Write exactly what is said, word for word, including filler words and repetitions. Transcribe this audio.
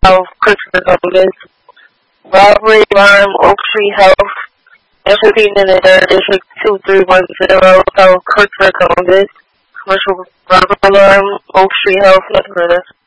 of Christopher Columbus. Robbery alarm, Oak Tree Health. Intervening in the third district two three one zero, South Christopher Columbus. Commercial robbery alarm, Oak Tree Health, nothing further.